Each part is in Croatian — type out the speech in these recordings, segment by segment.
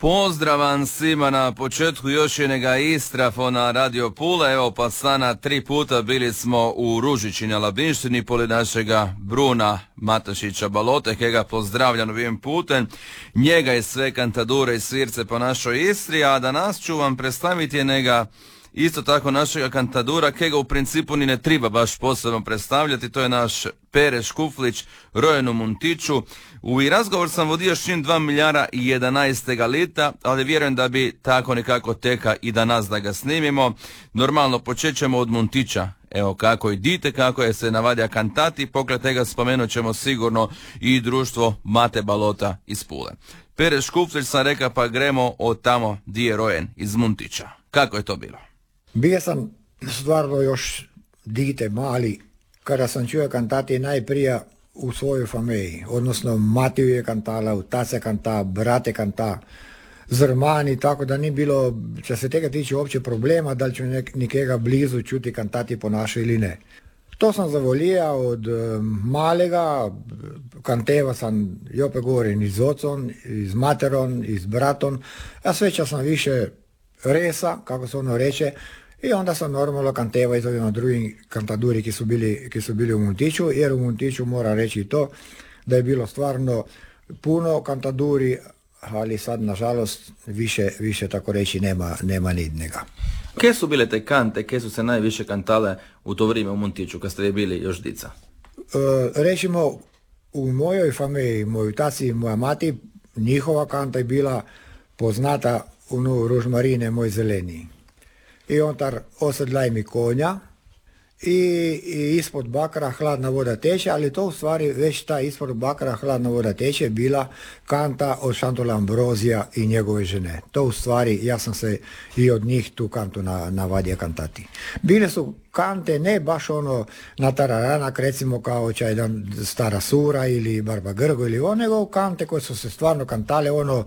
Pozdravan svima na početku još jednoga Istrafa na Radio Pula. Evo pa sana 3 puta bili smo u Ružići na Labinštini pored našega Bruna Matašića Balote, kega pozdravljam ovim putem. Njega i sve kantadure i svirce po našoj Istri, a danas ću vam predstaviti njega isto tako našega kantadura, kega u principu ni ne treba baš posebno predstavljati. To je naš Pere Škuflić, rojen u Muntiću. U razgovor sam vodio s njim 2011. lita, ali vjerujem da bi tako nekako teka i danas da ga snimimo. Normalno počet ćemo od Muntića. Evo kako idite, kako je se navadja kantati, pokraj tega spomenut ćemo sigurno i društvo Mate Balota iz Pule. Pere Škuflić sam reka pa gremo od tamo di je rojen, iz Muntića. Kako je to bilo? Bio sam stvarno još dite mali kada sam čuo kantati najprije u svojoj familiji, odnosno Matiju je kantala, tace kanta, brate kanta, zrmani, tako da ni bilo, če se tega tiče uopće problema, da li ću nekega blizu čuti kantati po našoj ili ne. To sam zavolija od malega, kanteva sam, jope govorim, iz ocom, iz materom, iz bratom, a sveća sam više resa, kako se ono reče, i onda sam normalno kanteva iz ovima drugim kantaduri ki su bili u Muntiću, jer u Muntiću mora reći to da je bilo stvarno puno kantaduri, ali sad nažalost više tako reći nema nidnega. Kje su bile te kante, kje su se najviše kantale u to vrijeme u Muntiću, kad ste bili još dica? Rečimo, u mojoj familiji, moj taci i moja mati, njihova kanta je bila poznata u Ružmarine, moj zeleni. I ontar osedlaj mi konja i ispod bakra hladna voda teče, ali to u stvari već ta ispod bakra hladna voda teče bila kanta od Šantola Ambrozija i njegove žene. To u stvari, ja sam se i od njih tu kantu navadio kantati. Bile su kante ne baš ono na tararanak, recimo kao jedan Stara Sura ili Barba Grgo ili ono, nego kante koje su se stvarno kantale ono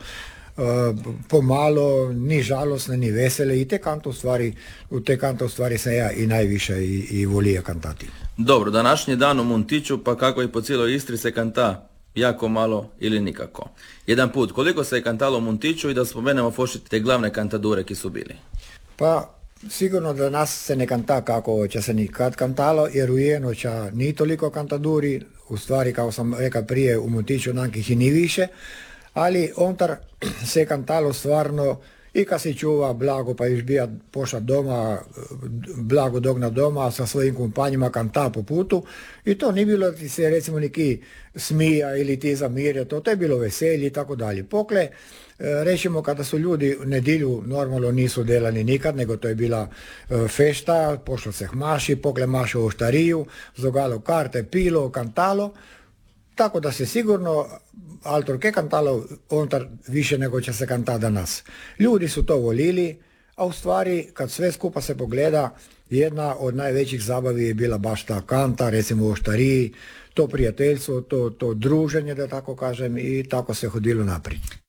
pomalo, ni žalosne, ni vesele, i u te kante u stvari sam ja i najviše i volio kantati. Dobro, današnji dan u Muntiću, pa kako i po cijeloj Istri se kanta jako malo ili nikako. Jedan put, koliko se je kantalo u Muntiću i da spomenemo fošiti te glavne kantadure ki su bili? Pa sigurno da nas se ne kanta kako će se nikad kantalo, jer u Jenoća ni toliko kantaduri, u stvari kao sam rekao prije u Muntiću nankih i ni više, ali ontar se kantalo stvarno i kad se čuva blago pa izbija pošat doma, blago dogna doma sa svojim kompanjima kanta po putu, i to nije bilo ti se recimo neki smija ili ti zamirja, to je bilo veselje i tako dalje. Pokle, rečimo kada su ljudi nedjelju normalno nisu delani nikad, nego to je bila fešta, pošlo se maši, pokle mašo u štariju, zogalo karte, pilo, kantalo, tako da se sigurno altorke kantalo ontar više nego će se kanta danas. Ljudi su to volili, a u stvari kad sve skupa se pogleda, jedna od najvećih zabavi je bila baš ta kanta, recimo u oštariji, to prijateljstvo, to druženje, da tako kažem, i tako se hodilo naprijed.